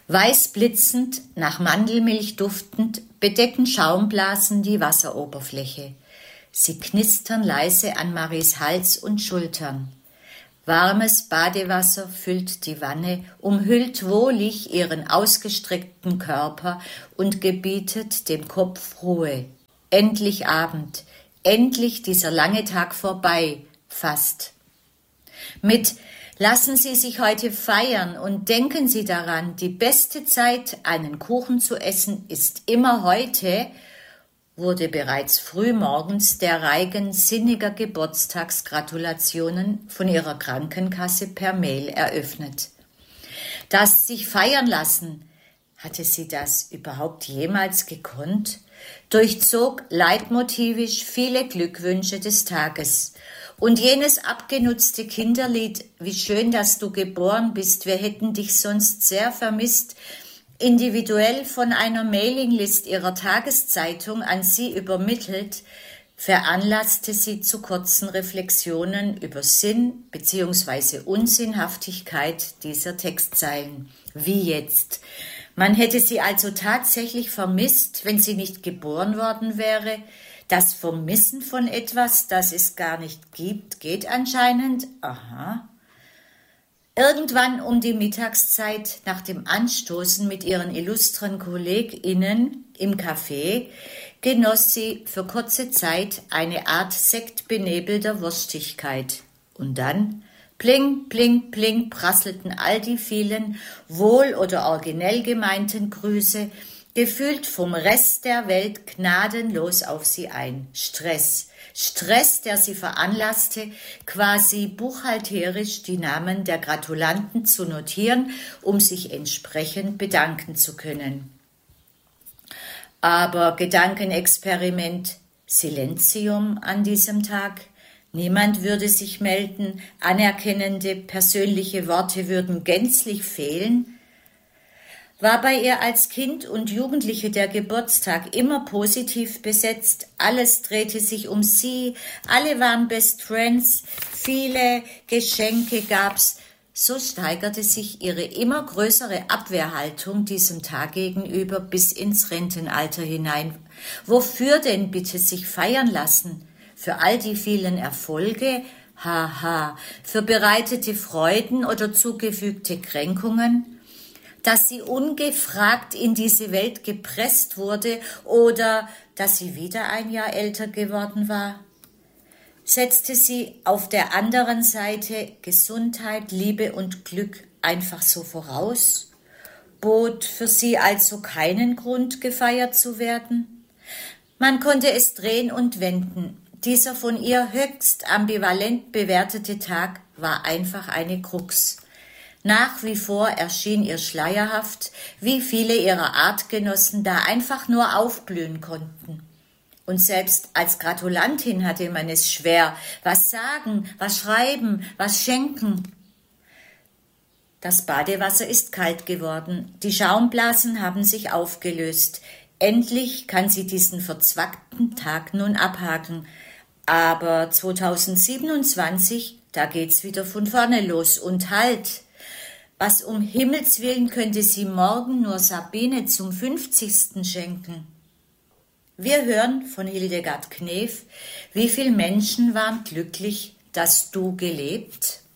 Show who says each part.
Speaker 1: Weiß blitzend, nach Mandelmilch duftend, bedecken Schaumblasen die Wasseroberfläche. Sie knistern leise an Maries Hals und Schultern. Warmes Badewasser füllt die Wanne, umhüllt wohlig ihren ausgestreckten Körper und gebietet dem Kopf Ruhe. Endlich Abend, endlich dieser lange Tag vorbei, fast. Mit Lassen Sie sich heute feiern und denken Sie daran, die beste Zeit, einen Kuchen zu essen, ist immer heute, wurde bereits frühmorgens der Reigen sinniger Geburtstagsgratulationen von ihrer Krankenkasse per Mail eröffnet. Das sich feiern lassen, hatte sie das überhaupt jemals gekonnt? Durchzog leitmotivisch viele Glückwünsche des Tages. Und jenes abgenutzte Kinderlied, wie schön, dass du geboren bist, wir hätten dich sonst sehr vermisst, individuell von einer Mailinglist ihrer Tageszeitung an sie übermittelt, veranlasste sie zu kurzen Reflexionen über Sinn bzw. Unsinnhaftigkeit dieser Textzeilen. Wie jetzt? Man hätte sie also tatsächlich vermisst, wenn sie nicht geboren worden wäre. Das Vermissen von etwas, das es gar nicht gibt, geht anscheinend. Aha. Irgendwann um die Mittagszeit nach dem Anstoßen mit ihren illustren KollegInnen im Café genoss sie für kurze Zeit eine Art sektbenebelter Wurstigkeit. Und dann, pling, pling, pling, prasselten all die vielen wohl- oder originell gemeinten Grüße, gefühlt vom Rest der Welt gnadenlos auf sie ein. Stress, der sie veranlasste, quasi buchhalterisch die Namen der Gratulanten zu notieren, um sich entsprechend bedanken zu können. Aber Gedankenexperiment Silentium an diesem Tag. Niemand würde sich melden, anerkennende persönliche Worte würden gänzlich fehlen. War bei ihr als Kind und Jugendliche der Geburtstag immer positiv besetzt, alles drehte sich um sie, alle waren Best Friends, viele Geschenke gab's. So steigerte sich ihre immer größere Abwehrhaltung diesem Tag gegenüber bis ins Rentenalter hinein. Wofür denn bitte sich feiern lassen? Für all die vielen Erfolge? Haha, für bereitete Freuden oder zugefügte Kränkungen? Dass sie ungefragt in diese Welt gepresst wurde oder dass sie wieder ein Jahr älter geworden war? Setzte sie auf der anderen Seite Gesundheit, Liebe und Glück einfach so voraus? Bot für sie also keinen Grund, gefeiert zu werden? Man konnte es drehen und wenden. Dieser von ihr höchst ambivalent bewertete Tag war einfach eine Krux. Nach wie vor erschien ihr schleierhaft, wie viele ihrer Artgenossen da einfach nur aufblühen konnten. Und selbst als Gratulantin hatte man es schwer. Was sagen, was schreiben, was schenken? Das Badewasser ist kalt geworden. Die Schaumblasen haben sich aufgelöst. Endlich kann sie diesen verzwackten Tag nun abhaken. Aber 2027, da geht's wieder von vorne los. Und halt! Was um Himmels Willen könnte sie morgen nur Sabine zum 50. schenken? Wir hören von Hildegard Knef, wie viele Menschen waren glücklich, dass du gelebt?